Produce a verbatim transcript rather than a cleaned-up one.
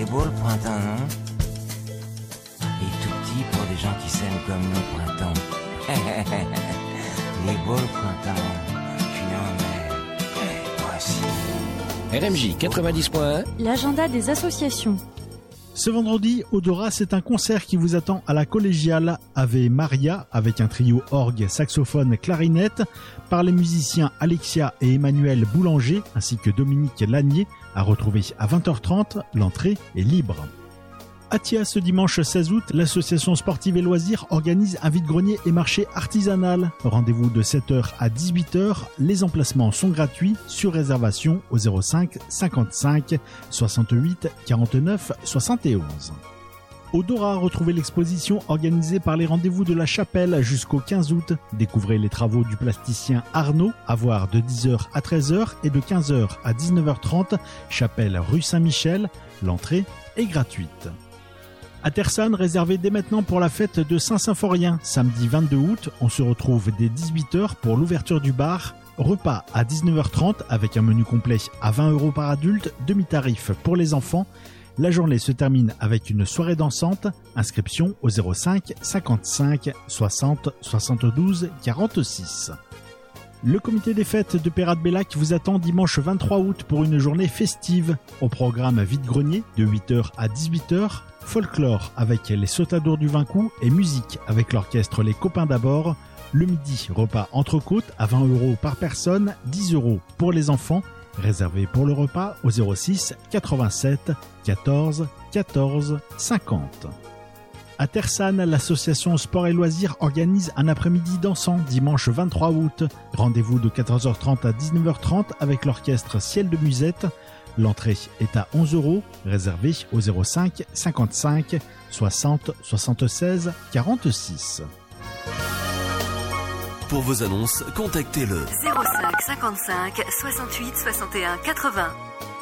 est beau le printemps, non? Il est tout petit pour des gens qui s'aiment comme nous, printemps. Il est beau le printemps. Finalement, voici. R M J quatre-vingt-dix point un. L'agenda des associations. Ce vendredi, Odora, c'est un concert qui vous attend à la collégiale Ave Maria avec un trio orgue, saxophone, clarinette par les musiciens Alexia et Emmanuel Boulanger ainsi que Dominique Lanier à retrouver à vingt heures trente. L'entrée est libre. À Thias, ce dimanche seize août, l'association sportive et loisirs organise un vide-grenier et marché artisanal. Rendez-vous de sept heures à dix-huit heures. Les emplacements sont gratuits sur réservation au zéro cinq cinquante-cinq soixante-huit quarante-neuf soixante et onze. Odora, retrouvez l'exposition organisée par les Rendez-vous de la Chapelle jusqu'au quinze août. Découvrez les travaux du plasticien Arnaud, à voir de dix heures à treize heures et de quinze heures à dix-neuf heures trente. Chapelle rue Saint-Michel. L'entrée est gratuite. À Tersanne, réservé dès maintenant pour la fête de Saint-Symphorien. Samedi vingt-deux août, on se retrouve dès dix-huit heures pour l'ouverture du bar. Repas à dix-neuf heures trente avec un menu complet à vingt euros par adulte, demi-tarif pour les enfants. La journée se termine avec une soirée dansante. Inscription au zéro cinq cinquante-cinq soixante soixante-douze quarante-six. Le comité des fêtes de Peyrade-Bellac vous attend dimanche vingt-trois août pour une journée festive. Au programme vide-grenier de huit heures à dix-huit heures, folklore avec les Sautadours du Vincou et musique avec l'orchestre Les Copains d'abord. Le midi, repas entrecôte à vingt euros par personne, dix euros pour les enfants. Réservé pour le repas au zéro six quatre-vingt-sept quatorze quatorze cinquante. À Tersanne, l'association Sport et Loisirs organise un après-midi dansant dimanche vingt-trois août. Rendez-vous de quatorze heures trente à dix-neuf heures trente avec l'orchestre Ciel de Musette. L'entrée est à onze euros, réservé au zéro cinq cinquante-cinq soixante soixante-seize quarante-six. Pour vos annonces, contactez le zéro cinq cinquante-cinq soixante-huit soixante et un quatre-vingts.